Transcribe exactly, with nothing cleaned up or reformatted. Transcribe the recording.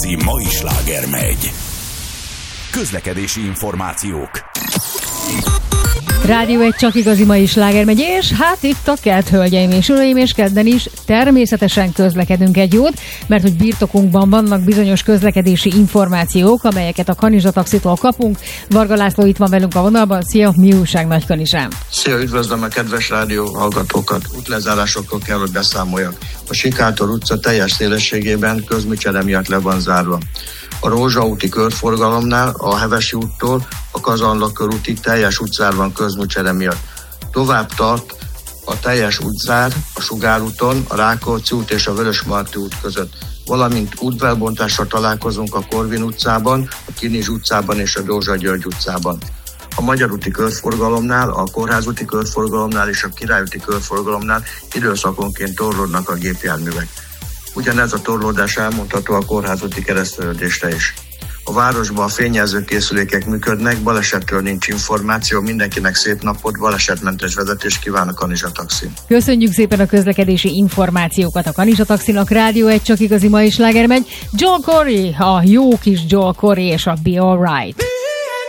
Ma is sláger megy. Közlekedési információk. Rádió egy csak igazi mai sláger megy, és hát itt a kert, hölgyeim és uraim, és kedden is természetesen közlekedünk egy jót, mert hogy birtokunkban vannak bizonyos közlekedési információk, amelyeket a Kanizsa Taxitól kapunk. Varga László itt van velünk a vonalban. Szia, mi újság Nagykanizsán? Szia, üdvözlöm a kedves rádió hallgatókat. Útlezárásokkal kell, hogy beszámoljak. A Sikátor utca teljes szélességében közműcsere miatt le van zárva. A Rózsa úti körforgalomnál a Hevesi úttól a Kazanlak körútig teljes útzár van közműcsere miatt. Tovább tart a teljes útzár a Sugár úton, a Rákóczi út és a Vörösmarty út között, valamint útvelbontásra találkozunk a Korvin utcában, a Kinizs utcában és a Dózsa György utcában. A Magyar úti körforgalomnál, a Kórház úti körforgalomnál és a Király úti körforgalomnál időszakonként torlódnak a gépjárművek. Ugyanez a torlódás elmondható a Kórház úti kereszteződésre is. A városban a fényjelző készülékek működnek, balesetről nincs információ, mindenkinek szép napot, balesetmentes vezetés kíván a Kanizsa Taxi. Köszönjük szépen a közlekedési információkat a Kanizsa Taxinak. Rádió egy csak igazi mai sláger megy. Joel Corey, a jó kis Joel Corey és a Be Alright.